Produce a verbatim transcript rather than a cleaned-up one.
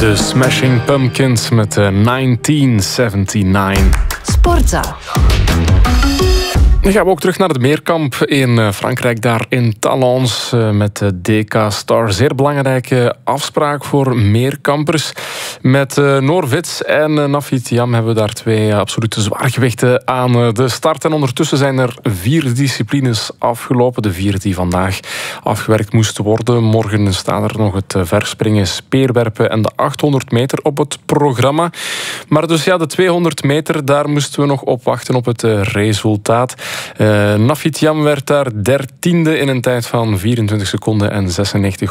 De Smashing Pumpkins met uh, negentien negenenzeventig. Sportza. Dan gaan we ook terug naar het Meerkamp in Frankrijk, daar in Talence met de D K Star. Zeer belangrijke afspraak voor meerkampers. Met Noor Wits en Nafit Yam hebben we daar twee absolute zwaargewichten aan de start. En ondertussen zijn er vier disciplines afgelopen. De vier die vandaag afgewerkt moesten worden. Morgen staan er nog het verspringen, speerwerpen en de achthonderd meter op het programma. Maar dus ja, de tweehonderd meter, daar moesten we nog op wachten op het resultaat. Uh, Nafit Yam werd daar dertiende in een tijd van vierentwintig seconden en zesennegentig